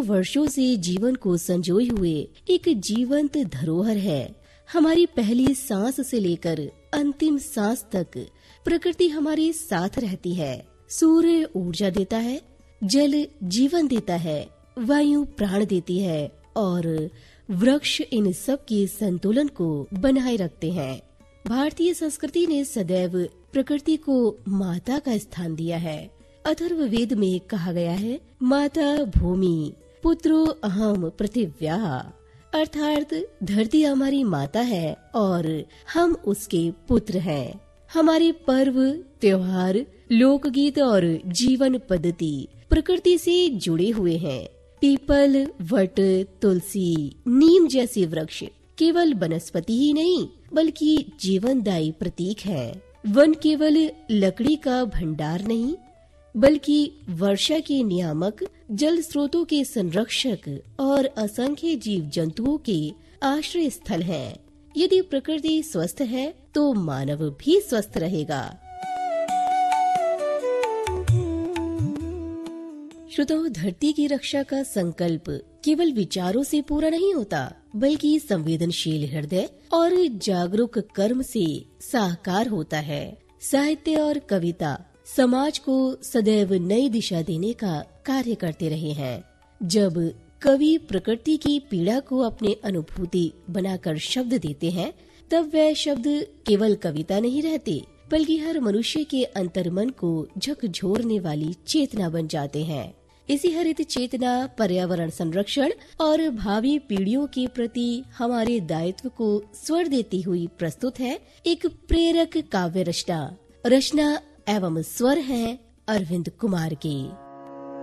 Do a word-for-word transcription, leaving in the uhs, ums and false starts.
वर्षों से जीवन को संजोए हुए एक जीवंत धरोहर है। हमारी पहली सांस से लेकर अंतिम सांस तक प्रकृति हमारे साथ रहती है। सूर्य ऊर्जा देता है, जल जीवन देता है, वायु प्राण देती है और वृक्ष इन सब के संतुलन को बनाए रखते हैं। भारतीय संस्कृति ने सदैव प्रकृति को माता का स्थान दिया है। अथर्ववेद में कहा गया है, माता भूमि पुत्रो अहम पृथिव्याः, अर्थात धरती हमारी माता है और हम उसके पुत्र हैं। हमारे पर्व, त्योहार, लोकगीत और जीवन पद्धति प्रकृति से जुड़े हुए हैं। पीपल, वट, तुलसी, नीम जैसे वृक्ष केवल वनस्पति ही नहीं बल्कि जीवनदायी प्रतीक है। वन केवल लकड़ी का भंडार नहीं बल्कि वर्षा के नियामक, जल स्रोतों के संरक्षक और असंख्य जीव जंतुओं के आश्रय स्थल है। यदि प्रकृति स्वस्थ है तो मानव भी स्वस्थ रहेगा। श्रोताओ, धरती की रक्षा का संकल्प केवल विचारों से पूरा नहीं होता बल्कि संवेदनशील हृदय और जागरूक कर्म से साकार होता है। साहित्य और कविता समाज को सदैव नई दिशा देने का कार्य करते रहे हैं। जब कवि प्रकृति की पीड़ा को अपने अनुभूति बनाकर शब्द देते हैं, तब वह शब्द केवल कविता नहीं रहते बल्कि हर मनुष्य के अंतर्मन को झकझोरने वाली चेतना बन जाते हैं। इसी हरित चेतना पर्यावरण संरक्षण और भावी पीढ़ियों के प्रति हमारे दायित्व को स्वर देती हुई प्रस्तुत है एक प्रेरक काव्य रचना। रचना एवं स्वर है अरविंद कुमार के।